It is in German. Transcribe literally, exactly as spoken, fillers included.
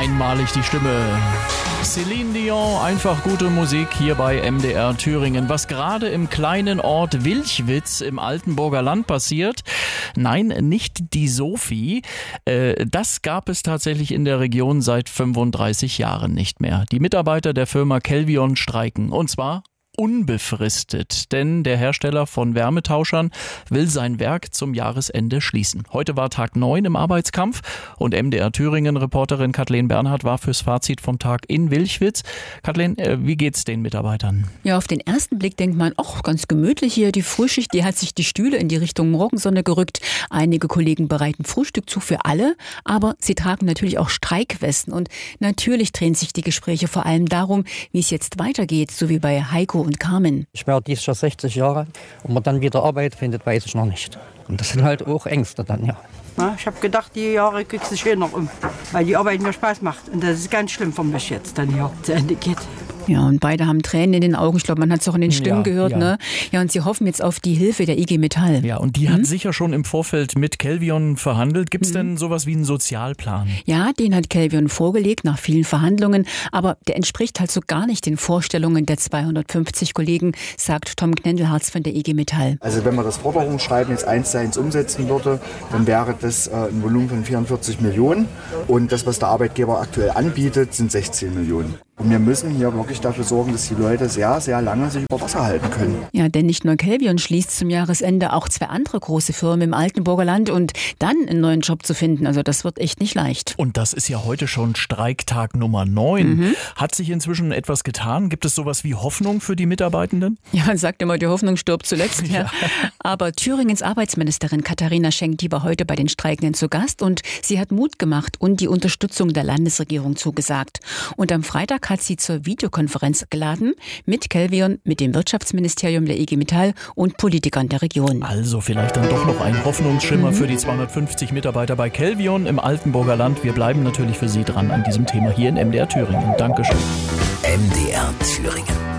Einmalig die Stimme. Céline Dion, einfach gute Musik hier bei M D R Thüringen. Was gerade im kleinen Ort Wilchwitz im Altenburger Land passiert, nein, nicht die Sophie, äh, das gab es tatsächlich in der Region seit fünfunddreißig Jahren nicht mehr. Die Mitarbeiter der Firma Kelvion streiken, und zwar unbefristet, denn der Hersteller von Wärmetauschern will sein Werk zum Jahresende schließen. Heute war Tag neun im Arbeitskampf und M D R Thüringen-Reporterin Kathleen Bernhard war fürs Fazit vom Tag in Wilchwitz. Kathleen, wie geht's den Mitarbeitern? Ja, auf den ersten Blick denkt man, ach, ganz gemütlich hier. Die Frühschicht, die hat sich die Stühle in die Richtung Morgensonne gerückt. Einige Kollegen bereiten Frühstück zu für alle, aber sie tragen natürlich auch Streikwesten. Und natürlich drehen sich die Gespräche vor allem darum, wie es jetzt weitergeht, so wie bei Heiko und Carmen. Ich werde dieses Jahr sechzig Jahre. Ob man dann wieder Arbeit findet, weiß ich noch nicht. Und das sind halt auch Ängste dann, ja. Na, ich habe gedacht, die Jahre kriegst du schön noch um, weil die Arbeit mir Spaß macht. Und das ist ganz schlimm für mich jetzt, dann hier zu Ende geht. Ja, und beide haben Tränen in den Augen. Ich glaube, man hat es auch in den Stimmen ja, gehört. Ja. Ne? Ja, und sie hoffen jetzt auf die Hilfe der I G Metall. Ja, und die mhm. hat sicher schon im Vorfeld mit Kelvion verhandelt. Gibt es mhm. denn sowas wie einen Sozialplan? Ja, den hat Kelvion vorgelegt nach vielen Verhandlungen. Aber der entspricht halt so gar nicht den Vorstellungen der zweihundertfünfzig Kollegen, sagt Tom Knendelharz von der I G Metall. Also wenn man das Forderungsschreiben jetzt eins zu eins umsetzen würde, dann wäre das äh, ein Volumen von vierundvierzig Millionen. Und das, was der Arbeitgeber aktuell anbietet, sind sechzehn Millionen. Und wir müssen hier wirklich dafür sorgen, dass die Leute sehr, sehr lange sich über Wasser halten können. Ja, denn nicht nur Kelvion schließt zum Jahresende, auch zwei andere große Firmen im Altenburger Land, und dann einen neuen Job zu finden, also das wird echt nicht leicht. Und das ist ja heute schon Streiktag Nummer neun. Mhm. Hat sich inzwischen etwas getan? Gibt es sowas wie Hoffnung für die Mitarbeitenden? Ja, man sagt immer, die Hoffnung stirbt zuletzt. Ja. Ja. Aber Thüringens Arbeitsministerin Katharina Schenk, die war heute bei den Streikenden zu Gast, und sie hat Mut gemacht und die Unterstützung der Landesregierung zugesagt. Und am Freitag hat sie zur Videokonferenz geladen mit Kelvion, mit dem Wirtschaftsministerium der I G Metall und Politikern der Region. Also vielleicht dann doch noch ein Hoffnungsschimmer mhm. für die zweihundertfünfzig Mitarbeiter bei Kelvion im Altenburger Land. Wir bleiben natürlich für Sie dran an diesem Thema hier in M D R Thüringen. Dankeschön. M D R Thüringen.